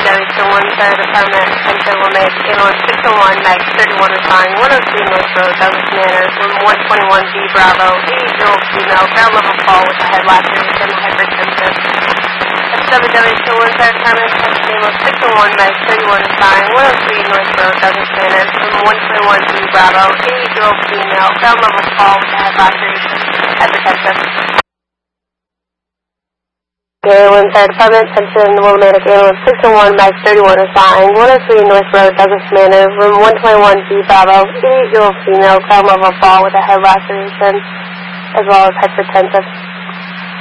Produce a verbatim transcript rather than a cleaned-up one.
W to one third apartment, Pension will make ambulance six oh one, Mag thirty-one responding, one oh three North Road, Douglas Manor, room one twenty-one B Bravo, eighty-year-old female, ground level fall with a head laceration, hypertensive. S W W to one third apartment, Pension ambulance six oh one, Mag thirty-one responding, one oh three North Road, Douglas Manor, room one twenty-one B Bravo, eighty-year-old female, ground level fall with a head laceration, hypertensive. one third apartment, Pension Willimantic ambulance six oh one, Mag thirty-one responding, one oh three North Road, Douglas Manor, room one twenty-one B Bravo, eighty-eight-year-old female, ground level fall with a head laceration, as well as hypertensive.